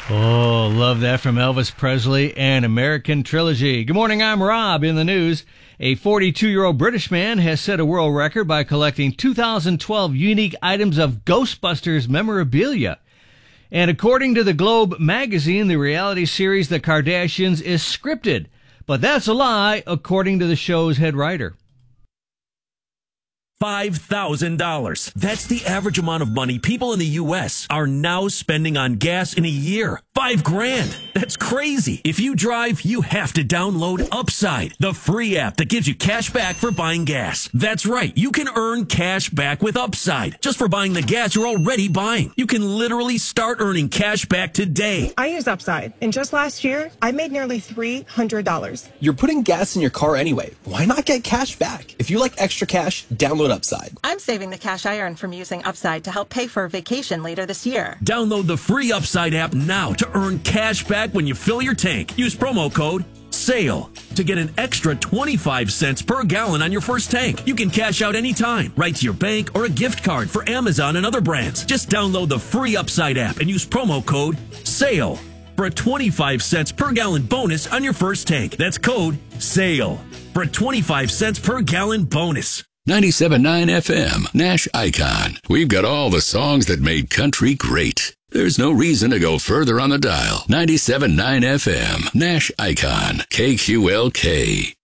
Oh, love that from Elvis Presley and American Trilogy. Good morning, I'm Rob. In the news, a 42-year-old British man has set a world record by collecting 2012 unique items of Ghostbusters memorabilia. And according to the Globe magazine, the reality series The Kardashians is scripted. But that's a lie, according to the show's head writer. $5,000. That's the average amount of money people in the U.S. are now spending on gas in a year. $5,000. That's crazy. If you drive, you have to download Upside, the free app that gives you cash back for buying gas. That's right. You can earn cash back with Upside just for buying the gas you're already buying. You can literally start earning cash back today. I use Upside, and just last year, I made nearly $300. You're putting gas in your car anyway. Why not get cash back? If you like extra cash, download Upside. I'm saving the cash I earn from using Upside to help pay for a vacation later this year. Download the free Upside app now to earn cash back when you fill your tank. Use promo code SALE to get an extra 25 cents per gallon on your first tank. You can cash out anytime, right to your bank or a gift card for Amazon and other brands. Just download the free Upside app and use promo code SALE for a 25 cents per gallon bonus on your first tank. That's code SALE for a 25 cents per gallon bonus. 97.9 FM, Nash Icon. We've got all the songs that made country great. There's no reason to go further on the dial. 97.9 FM, Nash Icon, KQLK.